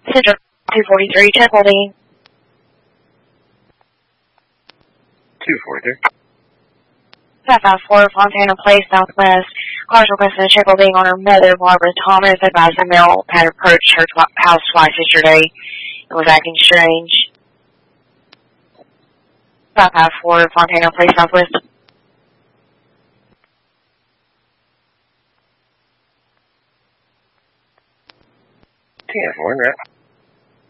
Central 243, check holding. 243. 554 Fontana Place, Southwest. Cars requesting a check holding on her mother, Barbara Thomas. Advised the male had approached her house twice yesterday and was acting strange. 554 Fontana Place, Southwest. Yeah, 400.